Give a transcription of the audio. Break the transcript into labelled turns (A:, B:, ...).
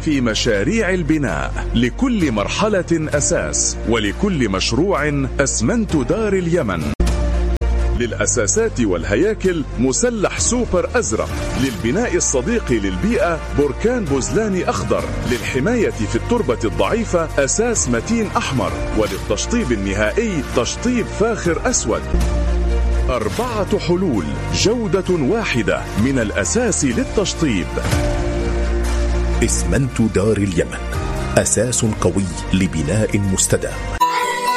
A: في مشاريع البناء، لكل مرحلة أساس، ولكل مشروع أسمنت دار اليمن. للأساسات والهياكل مسلح سوبر أزرق، للبناء الصديق للبيئة بركان بوزلاني أخضر، للحماية في التربة الضعيفة أساس متين أحمر، وللتشطيب النهائي تشطيب فاخر أسود. 4 حلول، جودة واحدة من الأساس للتشطيب.
B: اسمنت دار اليمن، أساس قوي لبناء مستدام.